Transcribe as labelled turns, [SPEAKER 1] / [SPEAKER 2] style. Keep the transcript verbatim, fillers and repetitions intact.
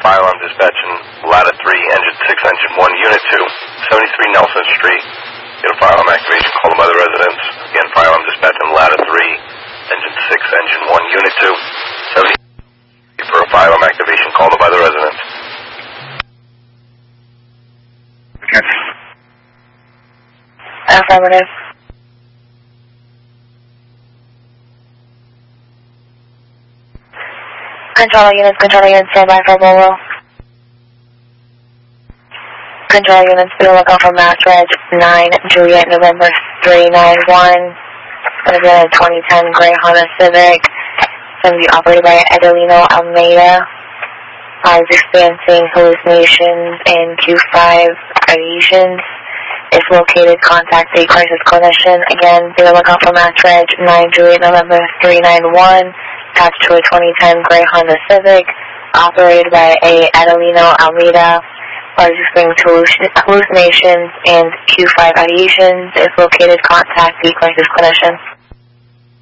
[SPEAKER 1] fire alarm dispatch in ladder three, engine six, engine one, unit two, seventy-three Nelson Street. Get a fire alarm activation called by the residents. Again, fire alarm dispatch in ladder three, engine six, engine one, unit two, seventy for a fire alarm activation called by the residents.
[SPEAKER 2] Okay.
[SPEAKER 3] Affirmative. Control units, control units, stand by for Bolo. Control units, be lookout for Mass Reg nine, Juliet, November three nine one. Gonna be a twenty ten gray Honda Civic. Gonna be operated by Adelino Almeida. Uh, is experiencing hallucinations and Q five ideations. If located, contact the crisis clinician. Again, be lookout for Mass Reg nine, Juliet, November three nine one. Attached to a twenty ten gray Honda Civic, operated by a Adelino Almeida. Parties experiencing hallucinations and Q five ideations. If located, contact the crisis clinician.